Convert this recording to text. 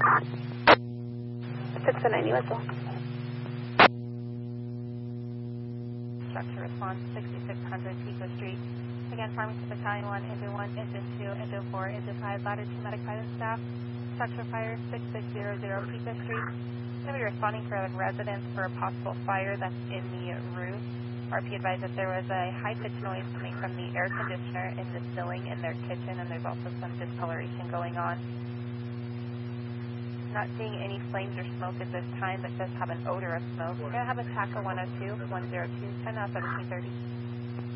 690 Whistle. Structure response 6600 Pico Street. Again, Farmington Battalion 1, Engine 1, Engine 2, Engine 4, Engine 5, Ladder 2 medic pilot staff. Structure fire 6600 Pico Street. Going to be responding for a residence for a possible fire that's in the roof. RP advised that there was a high-pitched noise coming from the air conditioner in the ceiling in their kitchen, and there's also some discoloration going on. Not seeing any flames or smoke at this time, but does have an odor of smoke. We're going to have a TACA 102, 102, 10 out 1730.